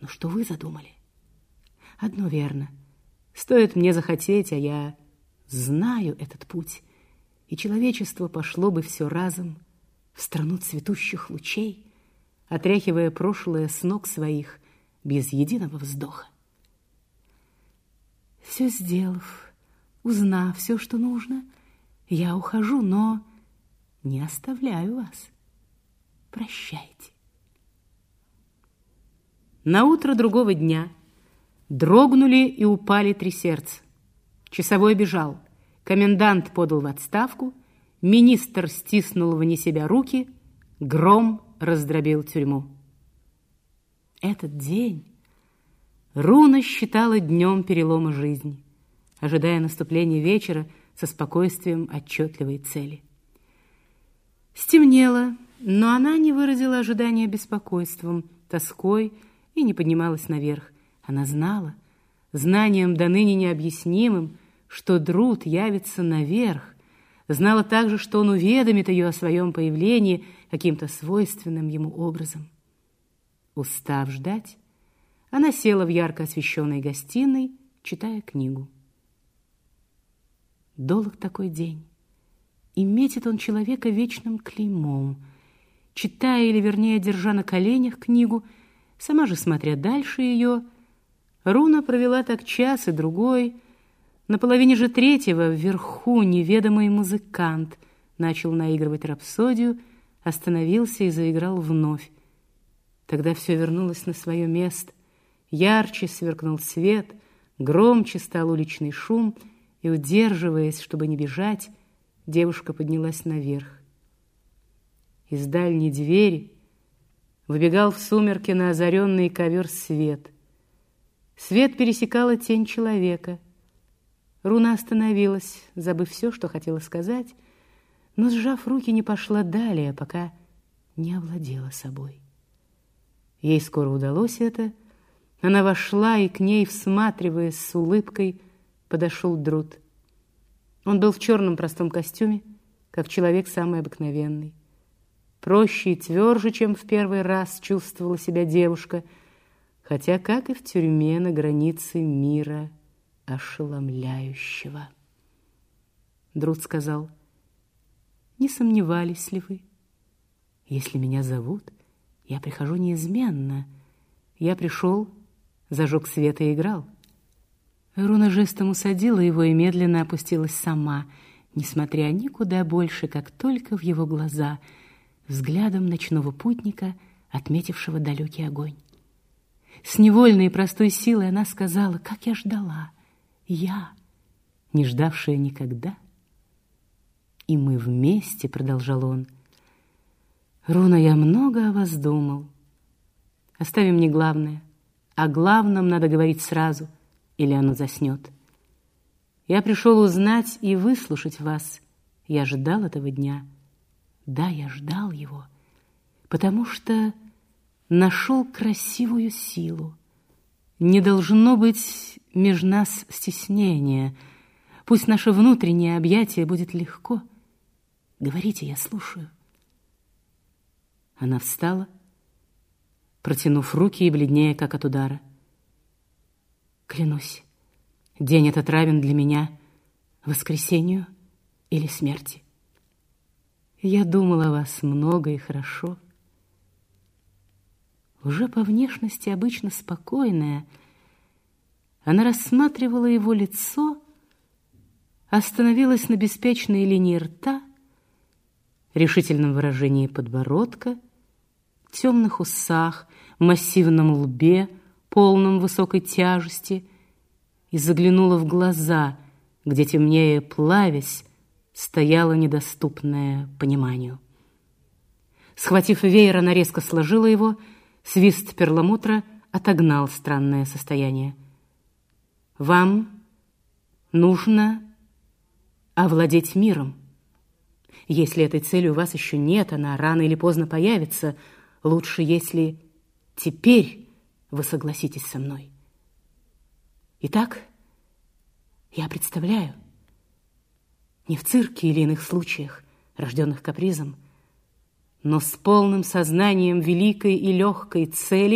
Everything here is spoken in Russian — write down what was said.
Но что вы задумали? Одно верно. Стоит мне захотеть, а я знаю этот путь, и человечество пошло бы все разом в страну цветущих лучей, отряхивая прошлое с ног своих без единого вздоха. Все сделав, узнав все, что нужно, я ухожу, но не оставляю вас. Прощайте. На утро другого дня дрогнули и упали 3 сердца. Часовой бежал, комендант подал в отставку, министр стиснул вне себя руки, гром раздробил тюрьму. Этот день Руна считала днем перелома жизни, ожидая наступления вечера со спокойствием отчетливой цели. Стемнело, но она не выразила ожидания беспокойством, тоской и не поднималась наверх. Она знала, знанием до ныне необъяснимым, что Друд явится наверх, знала также, что он уведомит ее о своем появлении каким-то свойственным ему образом. Устав ждать, она села в ярко освещенной гостиной, читая книгу. Долг такой день, и метит он человека вечным клеймом, читая, или вернее держа на коленях книгу, сама же смотря дальше ее. Руна провела так час и другой. На половине же 3-го вверху неведомый музыкант начал наигрывать рапсодию, остановился и заиграл вновь. Тогда все вернулось на свое место. Ярче сверкнул свет, громче стал уличный шум, и, удерживаясь, чтобы не бежать, девушка поднялась наверх. Из дальней двери выбегал в сумерки на озаренный ковер свет. Свет пересекала тень человека. Руна остановилась, забыв все, что хотела сказать, но, сжав руки, не пошла далее, пока не овладела собой. Ей скоро удалось это. Она вошла, и к ней, всматриваясь с улыбкой, подошел Друд. Он был в черном простом костюме, как человек самый обыкновенный. Проще и тверже, чем в первый раз чувствовала себя девушка, хотя, как и в тюрьме, на границе мира ошеломляющего. Друд сказал: «Не сомневались ли вы? Если меня зовут, я прихожу неизменно. Я пришел, зажег свет и играл». Руна жестом усадила его и медленно опустилась сама, несмотря никуда больше, как только в его глаза, взглядом ночного путника, отметившего далекий огонь. С невольной и простой силой она сказала: «Как я ждала! Я, не ждавшая никогда!» «И мы вместе», — продолжал он. «Руна, я много о вас думал. Оставим не главное. О главном надо говорить сразу, или оно заснет. Я пришел узнать и выслушать вас. Я ждал этого дня. Да, я ждал его, потому что нашел красивую силу. Не должно быть меж нас стеснения. Пусть наше внутреннее объятие будет легко. Говорите, я слушаю». Она встала, протянув руки и бледнее, как от удара. «Клянусь, день этот равен для меня воскресению или смерти. Я думала о вас много и хорошо». Уже по внешности обычно спокойная, она рассматривала его лицо, остановилась на беспечной линии рта, решительном выражении подбородка, темных усах, массивном лбе, полном высокой тяжести, и заглянула в глаза, где, темнее плавясь, стояло недоступное пониманию. Схватив веер, она резко сложила его, свист перламутра отогнал странное состояние. «Вам нужно овладеть миром. Если этой цели у вас еще нет, она рано или поздно появится. Лучше, если теперь вы согласитесь со мной. Итак, я представляю, не в цирке или иных случаях, рожденных капризом, но с полным сознанием великой и легкой цели